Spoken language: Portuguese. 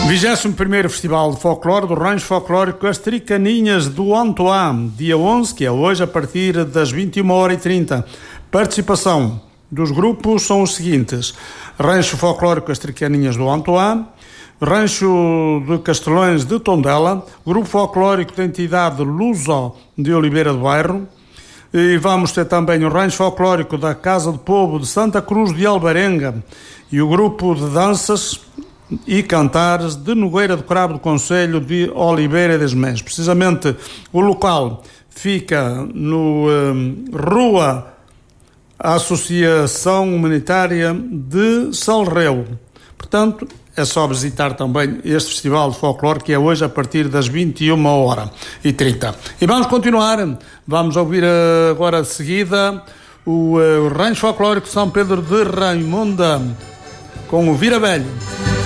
21º Festival de Folclore do Rancho Folclórico As Tricaninhas do Antoine, dia 11, que é hoje, a partir das 21h30. Participação dos grupos são os seguintes: Rancho Folclórico As Tricaninhas do Antoine, Rancho de Castelões de Tondela, Grupo Folclórico da entidade Luso de Oliveira do Bairro, e vamos ter também o Rancho Folclórico da Casa de Povo de Santa Cruz de Alvarenga e o Grupo de Danças e Cantares de Nogueira do Cravo do Concelho de Oliveira das Mães. Precisamente o local fica no Rua Associação Humanitária de Salreu. Portanto, é só visitar também este Festival de Folclore, que é hoje a partir das 21h30. E vamos continuar, vamos ouvir agora de seguida o Rancho Folclórico São Pedro de Raimonda com o Vira Velho.